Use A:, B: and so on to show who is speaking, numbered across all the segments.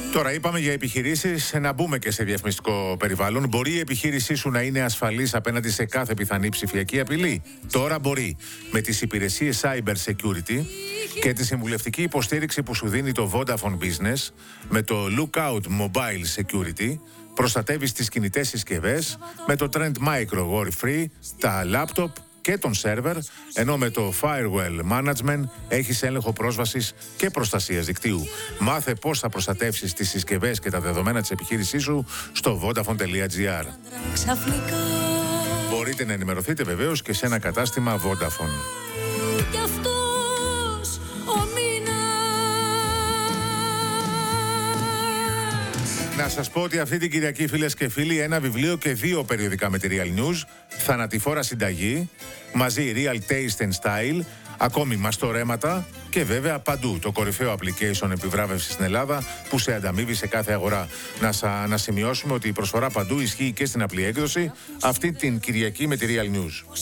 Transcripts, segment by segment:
A: Τώρα είπαμε για επιχειρήσεις, να μπούμε και σε διαφημιστικό περιβάλλον. Μπορεί η επιχείρησή σου να είναι ασφαλής απέναντι σε κάθε πιθανή ψηφιακή απειλή? Τώρα μπορεί. Με τις υπηρεσίες Cyber Security και τη συμβουλευτική υποστήριξη που σου δίνει το Vodafone Business, με το Lookout Mobile Security, προστατεύεις τις κινητές συσκευές με το Trend Micro Worry Free, τα laptop και τον σερβερ, ενώ με το Firewall Management έχεις έλεγχο πρόσβασης και προστασίας δικτύου. Μάθε πώς θα προστατεύσεις τις συσκευές και τα δεδομένα της επιχείρησής σου στο vodafone.gr. Μπορείτε να ενημερωθείτε βεβαίως και σε ένα κατάστημα Vodafone. Να σας πω ότι αυτή την Κυριακή, φίλες και φίλοι, ένα βιβλίο και 2 περιοδικά με τη Real News, θανατηφόρα συνταγή, μαζί Real Taste and Style, ακόμη μαστορέματα και βέβαια παντού το κορυφαίο application επιβράβευσης στην Ελλάδα που σε ανταμείβει σε κάθε αγορά. Να σημειώσουμε ότι η προσφορά παντού ισχύει και στην απλή έκδοση αυτή την Κυριακή με τη Real News.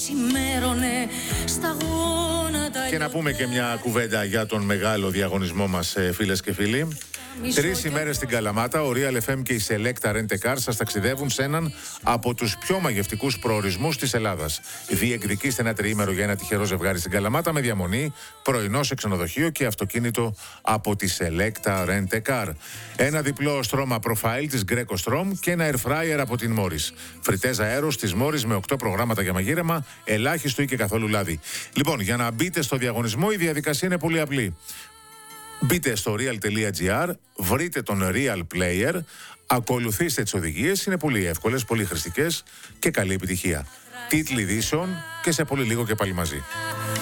A: Και να πούμε και μια κουβέντα για τον μεγάλο διαγωνισμό μας, φίλες και φίλοι. 3 ημέρες στην Καλαμάτα, ο Real FM και η Selecta Rent Car σας ταξιδεύουν σε έναν από τους πιο μαγευτικούς προορισμούς της Ελλάδας. Διεκδικήστε ένα τριήμερο για ένα τυχερό ζευγάρι στην Καλαμάτα με διαμονή, πρωινό σε ξενοδοχείο και αυτοκίνητο από τη Selecta Rent Car. Ένα διπλό στρώμα profile της Greco Strom και ένα air fryer από την Morris. Φριτέζ αέρος της Morris με 8 προγράμματα για μαγείρεμα, ελάχιστο ή και καθόλου λάδι. Λοιπόν, για να μπείτε στο διαγωνισμό, η διαδικασία είναι πολύ απλή. Μπείτε στο real.gr, βρείτε τον Real Player, ακολουθήστε τις οδηγίες, είναι πολύ εύκολες, πολύ χρηστικές και καλή επιτυχία. Τίτλοι ειδήσεων και σε πολύ λίγο και πάλι μαζί.